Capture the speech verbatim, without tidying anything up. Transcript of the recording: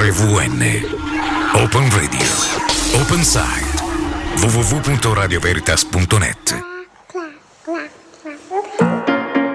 R V N. Open Radio. Open Site. w w w punto radio veritas punto net.